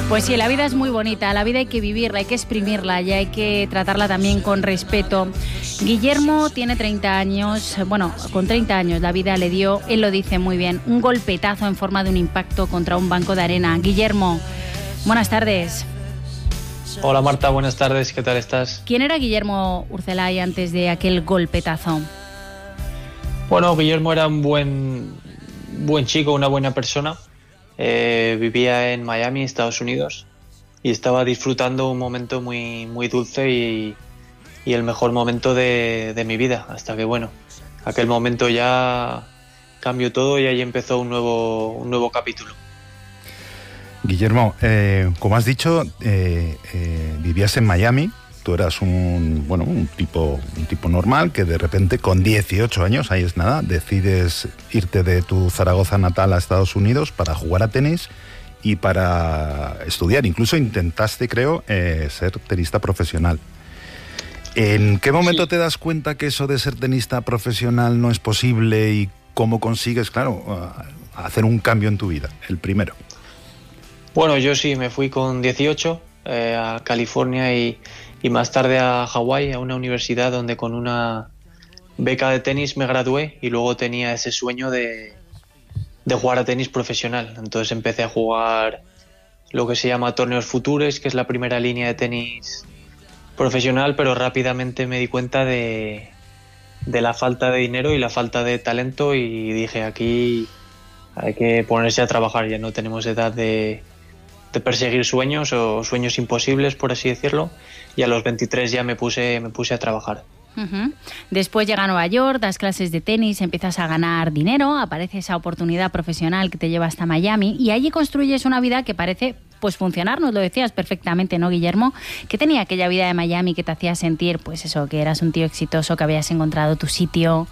Pues sí, la vida es muy bonita, la vida hay que vivirla, hay que exprimirla y hay que tratarla también con respeto. Guillermo tiene 30 años, bueno, con 30 años la vida le dio, él lo dice muy bien, un golpetazo en forma de un impacto contra un banco de arena. Guillermo, buenas tardes. Hola Marta, buenas tardes, ¿qué tal estás? ¿Quién era Guillermo Urcelay antes de aquel golpetazo? Bueno, Guillermo era un buen chico, una buena persona. Vivía en Miami, Estados Unidos, y estaba disfrutando un momento muy, muy dulce y el mejor momento de mi vida, hasta que, bueno, aquel momento ya cambió todo y ahí empezó un nuevo capítulo. Guillermo, como has dicho, vivías en Miami. Tú eras un tipo normal que de repente con 18 años, ahí es nada, decides irte de tu Zaragoza natal a Estados Unidos para jugar a tenis y para estudiar. Incluso intentaste, creo, ser tenista profesional. ¿En qué momento te das cuenta que eso de ser tenista profesional no es posible y cómo consigues, claro, hacer un cambio en tu vida? El primero. Bueno, yo sí, me fui con 18 a California y más tarde a Hawái, a una universidad donde con una beca de tenis me gradué y luego tenía ese sueño de jugar a tenis profesional. Entonces empecé a jugar lo que se llama torneos futures, que es la primera línea de tenis profesional, pero rápidamente me di cuenta de la falta de dinero y la falta de talento y dije, aquí hay que ponerse a trabajar, ya no tenemos edad de perseguir sueños o sueños imposibles, por así decirlo, y a los 23 ya me puse a trabajar. Uh-huh. Después llega a Nueva York, das clases de tenis, empiezas a ganar dinero, aparece esa oportunidad profesional que te lleva hasta Miami y allí construyes una vida que parece pues funcionar, nos lo decías perfectamente, ¿no, Guillermo? ¿Qué tenía aquella vida de Miami que te hacía sentir, pues eso, que eras un tío exitoso, que habías encontrado tu sitio?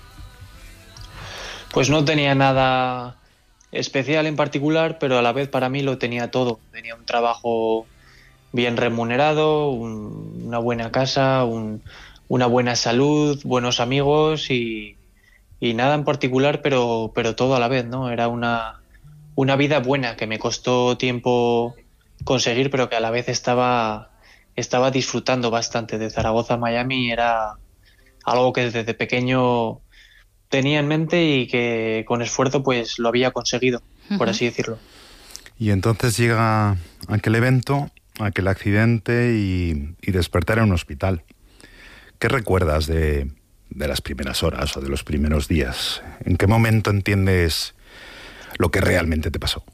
Pues no tenía nada especial en particular, pero a la vez para mí lo tenía todo. Tenía un trabajo bien remunerado, una buena casa, una buena salud, buenos amigos y nada en particular, pero todo a la vez, ¿no? Era una vida buena que me costó tiempo conseguir, pero que a la vez estaba disfrutando bastante. De Zaragoza a Miami era algo que desde pequeño tenía en mente y que con esfuerzo pues lo había conseguido, por así decirlo. Y entonces llega aquel evento, aquel accidente y despertar en un hospital. ¿Qué recuerdas de las primeras horas o de los primeros días? ¿En qué momento entiendes lo que realmente te pasó?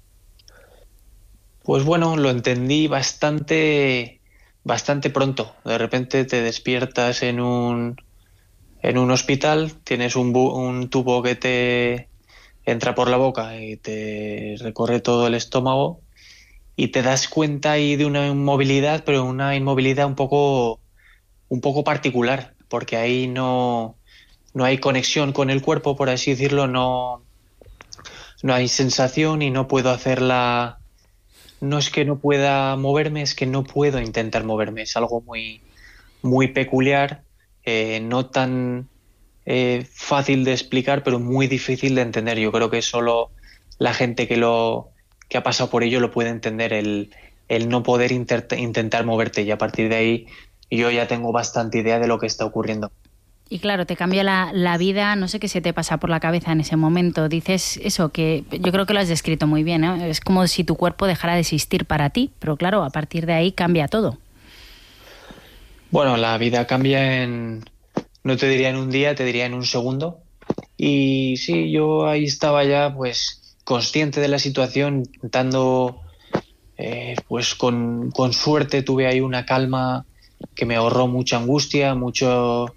Pues bueno, lo entendí bastante pronto. De repente te despiertas en un hospital, tienes un tubo que te entra por la boca y te recorre todo el estómago y te das cuenta ahí de una inmovilidad, pero una inmovilidad un poco particular, porque ahí no hay conexión con el cuerpo, por así decirlo, no hay sensación y no puedo hacerla. No es que no pueda moverme, es que no puedo intentar moverme. Es algo muy, muy peculiar, no tan fácil de explicar, pero muy difícil de entender. Yo creo que solo la gente que ha pasado por ello lo puede entender, el no poder intentar moverte, y a partir de ahí yo ya tengo bastante idea de lo que está ocurriendo. Y claro, te cambia la vida, no sé qué se te pasa por la cabeza en ese momento. Dices eso, que yo creo que lo has descrito muy bien, ¿eh? Es como si tu cuerpo dejara de existir para ti, pero claro, a partir de ahí cambia todo. Bueno, la vida cambia no te diría en un día, te diría en un segundo. Y sí, yo ahí estaba ya pues consciente de la situación, intentando, pues con suerte tuve ahí una calma que me ahorró mucha angustia, mucho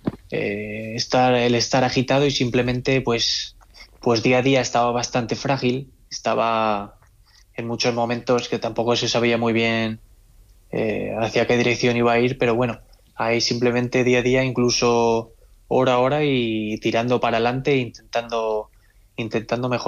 estar agitado, y simplemente pues día a día estaba bastante frágil, estaba en muchos momentos que tampoco se sabía muy bien hacia qué dirección iba a ir, pero bueno, ahí simplemente día a día, incluso hora a hora, y tirando para adelante, intentando mejorar.